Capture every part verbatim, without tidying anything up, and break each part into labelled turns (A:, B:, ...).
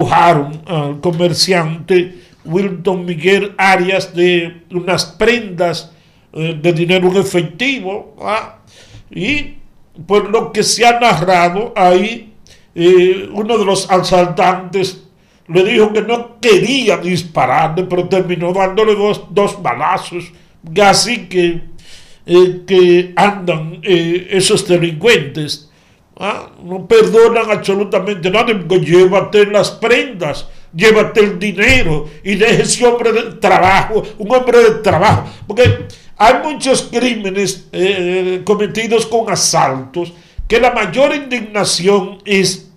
A: despojaron al comerciante Wilton Miguel Arias de unas prendas eh, de dinero en efectivo, ¿ah? Y por lo que se ha narrado ahí, eh, uno de los asaltantes le dijo que no quería dispararle, pero terminó dándole dos, dos balazos, así que, eh, que andan eh, esos delincuentes. ¿Ah? No perdonan absolutamente nada, porque llévate las prendas, llévate el dinero y deje ese hombre de trabajo, un hombre de trabajo, porque hay muchos crímenes eh, cometidos con asaltos, que la mayor indignación es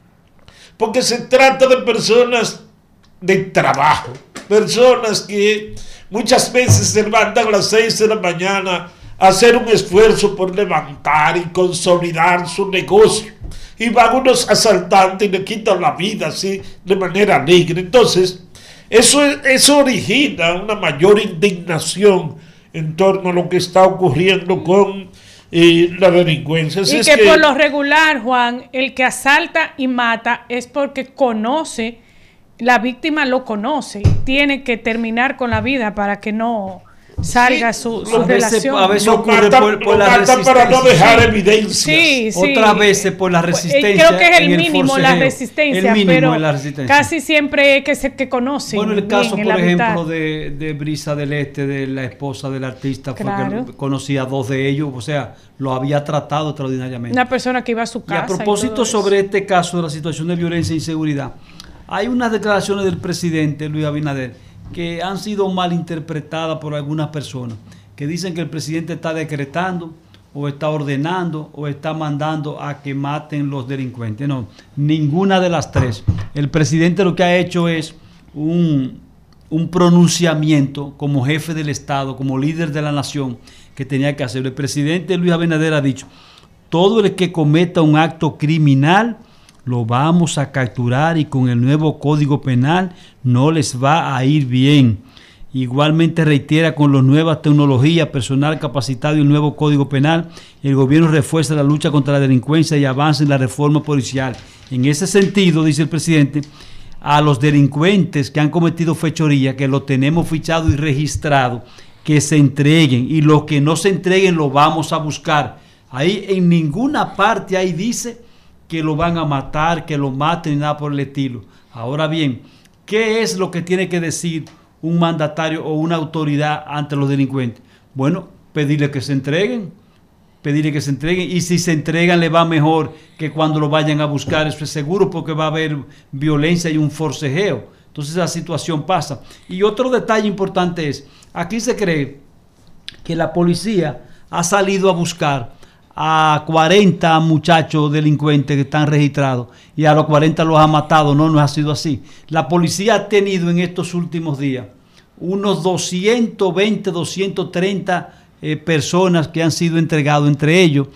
A: porque se trata de personas de trabajo, personas que muchas veces se levantan a las seis de la mañana a hacer un esfuerzo por levantar y consolidar su negocio, y van unos asaltantes y le quitan la vida así de manera alegre. Entonces eso, eso origina una mayor indignación en torno a lo que está ocurriendo con eh, la delincuencia. Así
B: y
A: es
B: que,
A: que
B: por lo regular, Juan, el que asalta y mata es porque conoce, la víctima lo conoce, tiene que terminar con la vida para que no salga sí, su, su
C: a veces,
B: relación.
C: A veces
A: lo
C: ocurre
A: mata,
C: por, por la
A: mata para no dejar
B: sí.
A: evidencias.
B: Sí, sí.
C: Otras veces por la resistencia.
B: Creo que es el
C: el
B: mínimo
C: forcejeo.
B: la resistencia,
C: el mínimo
B: pero
C: de la resistencia.
B: Casi siempre es que se que conocen.
C: Bueno, el caso,
B: bien,
C: por
B: el
C: ejemplo, de, de Brisa del Este, de la esposa del artista,
B: claro.
C: fue que conocía a dos de ellos, o sea, lo había tratado extraordinariamente.
B: Una persona que iba a su casa.
C: Y a propósito
B: y
C: sobre este caso de la situación de violencia e inseguridad, hay unas declaraciones del presidente Luis Abinader que han sido malinterpretadas por algunas personas, que dicen que el presidente está decretando o está ordenando o está mandando a que maten los delincuentes. No, ninguna de las tres. El presidente lo que ha hecho es un, un pronunciamiento como jefe del Estado, como líder de la nación, que tenía que hacer. El presidente Luis Abinader ha dicho: todo el que cometa un acto criminal lo vamos a capturar, y con el nuevo Código Penal no les va a ir bien. Igualmente reitera, con las nuevas tecnologías, personal capacitado y el nuevo Código Penal, el gobierno refuerza la lucha contra la delincuencia y avanza en la reforma policial. En ese sentido, dice el presidente, a los delincuentes que han cometido fechoría, que lo tenemos fichado y registrado, que se entreguen, y los que no se entreguen lo vamos a buscar. Ahí en ninguna parte ahí dice que lo van a matar, que lo maten, ni nada por el estilo. Ahora bien, ¿qué es lo que tiene que decir un mandatario o una autoridad ante los delincuentes? Bueno, pedirle que se entreguen, pedirle que se entreguen, y si se entregan le va mejor que cuando lo vayan a buscar, eso es seguro, porque va a haber violencia y un forcejeo. Entonces la situación pasa. Y otro detalle importante es, aquí se cree que la policía ha salido a buscar a cuarenta muchachos delincuentes que están registrados y a los cuarenta los ha matado. No, no ha sido así. La policía ha tenido en estos últimos días unos doscientos veinte, doscientos treinta eh, personas que han sido entregados, entre ellos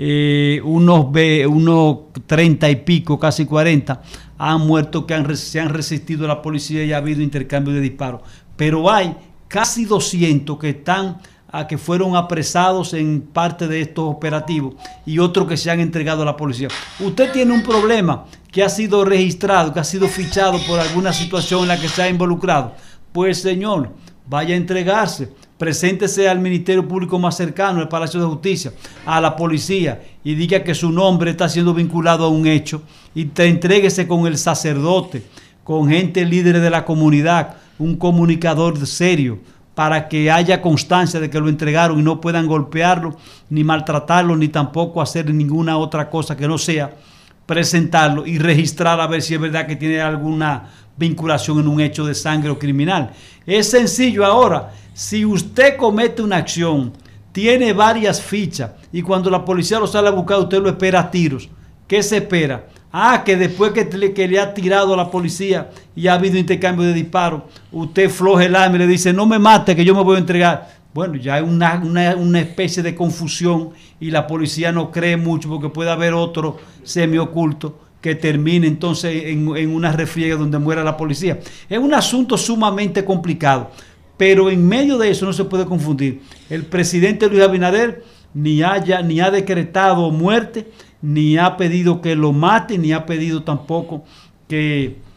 C: eh, unos, unos treinta y pico, casi cuarenta, han muerto, que han, se han resistido a la policía, y ha habido intercambio de disparos. Pero hay casi doscientos que están a que fueron apresados en parte de estos operativos, y otros que se han entregado a la policía. Usted tiene un problema que ha sido registrado, que ha sido fichado por alguna situación en la que se ha involucrado. Pues, señor, vaya a entregarse, preséntese al Ministerio Público más cercano, al Palacio de Justicia, a la policía, y diga que su nombre está siendo vinculado a un hecho, y te entréguese con el sacerdote, con gente líder de la comunidad, un comunicador serio, para que haya constancia de que lo entregaron y no puedan golpearlo, ni maltratarlo, ni tampoco hacer ninguna otra cosa que no sea presentarlo y registrar a ver si es verdad que tiene alguna vinculación en un hecho de sangre o criminal. Es sencillo ahora. Si usted comete una acción, tiene varias fichas, y cuando la policía lo sale a buscar, usted lo espera a tiros. ¿Qué se espera? Ah, que después que le, que le ha tirado a la policía y ha habido intercambio de disparos, usted floje el arma y le dice: no me mate, que yo me voy a entregar. Bueno, ya hay una, una, una especie de confusión, y la policía no cree mucho, porque puede haber otro semioculto que termine entonces en, en una refriega donde muera la policía. Es un asunto sumamente complicado, pero en medio de eso no se puede confundir. El presidente Luis Abinader ni, haya, ni ha decretado muerte, ni ha pedido que lo mate, ni ha pedido tampoco que